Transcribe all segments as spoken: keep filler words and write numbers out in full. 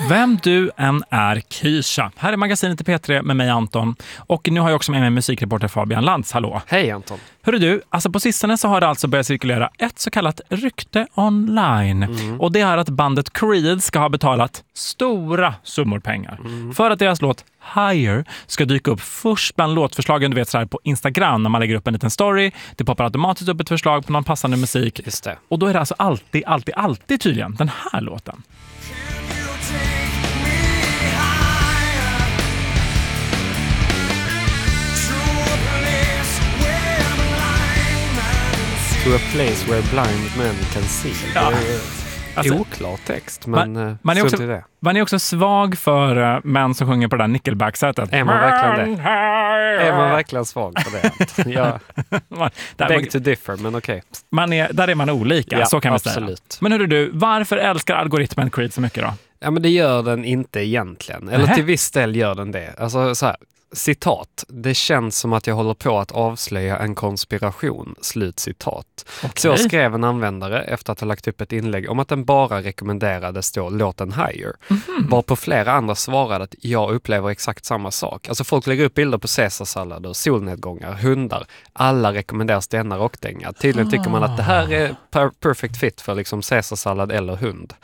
Vem du än är, Kisha. Här är magasinet i P tre med mig Anton. Och nu har jag också med mig musikreporter Fabian Lantz. Hallå. Hej Anton. Hörru du, alltså på sistone så har det alltså börjat cirkulera ett så kallat rykte online. Mm. Och det är att bandet Creed ska ha betalat stora summor pengar. Mm. För att deras låt Higher ska dyka upp först bland låtförslagen, du vet så här på Instagram när man lägger upp en liten story. Det poppar automatiskt upp ett förslag på någon passande musik. Just det. Och då är det alltså alltid, alltid, alltid tydligen den här låten. To a place where blind men can see. Ja. Det är alltså, oklar text, men man, man, är också, det. man är också svag för uh, män som sjunger på det där Nickelback-sättet. Är man verkligen det? Är man verkligen svag på det? Ja. man, Beg to differ, men okej. Okay. Man är, där är man olika, ja, så kan vi absolut. säga. Men hörru du, varför älskar algoritmen Creed så mycket då? Ja, men det gör den inte egentligen. Eller Nähä. till viss del gör den det. Alltså så här, citat. Det känns som att jag håller på att avslöja en konspiration. Slut citat. Okay. Så skrev en användare efter att ha lagt upp ett inlägg om att den bara rekommenderades då låten Higher. Mm-hmm. Varpå flera andra svarade att jag upplever exakt samma sak. Alltså folk lägger upp bilder på caesarsallader, solnedgångar, hundar. Alla rekommenderas denna rockdänga. Tydligen tycker man att det här är per- perfect fit för liksom caesarsallad eller hund.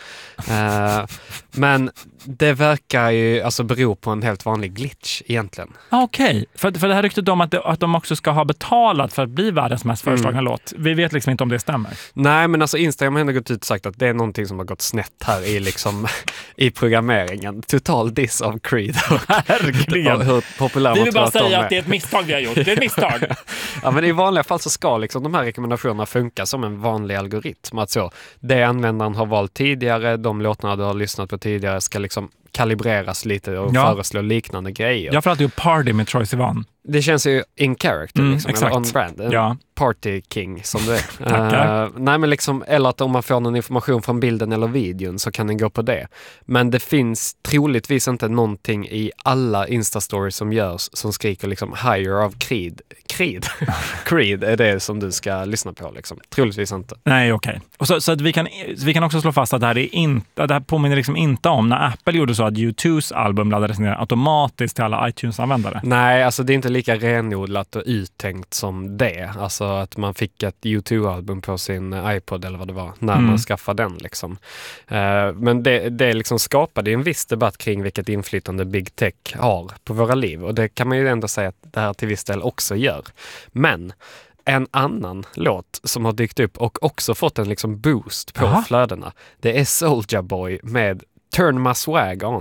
Uh, men det verkar ju alltså bero på en helt vanlig glitch egentligen. Okej, okay. för, för det här ryktet om att, det, att de också ska ha betalat för att bli världens mest föreslagna mm. låt. Vi vet liksom inte om det stämmer. Nej, men alltså Instagram har ändå gått ut och sagt att det är någonting som har gått snett här i, liksom, i programmeringen. Total diss av Creed. Verkligen. Hur populär vi vill bara säga att det är ett misstag vi har gjort. Det är ett misstag. Ja, men i vanliga fall så ska liksom de här rekommendationerna funka som en vanlig algoritm. Att så, det användaren har valt tidigare, de låtarna du har lyssnat på tidigare ska liksom kalibreras lite och ja. föreslå liknande grejer. Jag får alltid Party med Troye Sivan. Det känns ju in character, mm, liksom, exakt. eller on brand. En ja. party king som det är. uh, nej, men liksom, eller att om man får någon information från bilden eller videon så kan den gå på det. Men det finns troligtvis inte någonting i alla Insta-stories som görs som skriker liksom Higher av Creed. Creed. Creed är det som du ska lyssna på liksom. Troligtvis inte. Nej, okej. Okay. Och så, så att vi kan, vi kan också slå fast att det här, är inte, det här påminner liksom inte om när Apple gjorde så att U two's album laddades ner automatiskt till alla iTunes-användare. Nej, alltså det är inte lika renodlat och uttänkt som det. Alltså att man fick ett U two-album på sin iPod eller vad det var när mm. man skaffade den liksom. Uh, men det, det liksom skapade en viss debatt kring vilket inflytande Big Tech har på våra liv. Och det kan man ju ändå säga att det här till viss del också gör. Men en annan låt som har dykt upp och också fått en liksom boost på Aha. flödena, det är Soulja Boy med Turn My Swag On.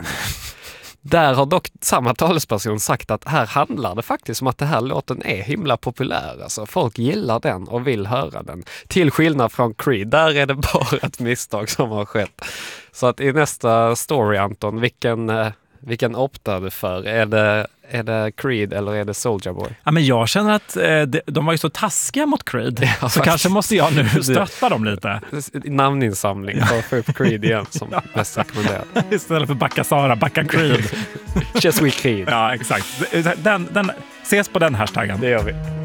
Där har dock samma talesperson sagt att här handlar det faktiskt om att den här låten är himla populär. Alltså, folk gillar den och vill höra den. Till skillnad från Creed, där är det bara ett misstag som har skett. Så att i nästa story, Anton, vilken, vilken optar du för? Är det, är det Creed eller är det Soulja Boy? Ja, men jag känner att eh, de, de var ju så taskiga mot Creed. Ja, så faktiskt. Kanske måste jag nu stötta dem lite. Namninsamling för att få upp Creed igen som ja. mest rekommenderad. Istället för backa Sara, backa Creed. Just we Creed. Ja, exakt. Den, den, ses på den hashtaggen. Det gör vi.